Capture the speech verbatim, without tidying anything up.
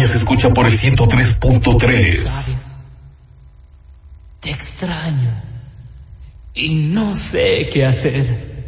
España se escucha por el ciento tres punto tres. Te extraño y no sé qué hacer.